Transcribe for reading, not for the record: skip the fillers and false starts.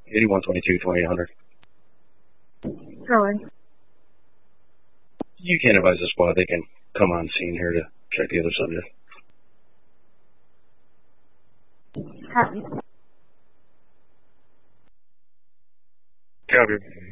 8122-2800. Rolling. You can advise the squad they can come on scene here to check the other subject. Copy. Copy.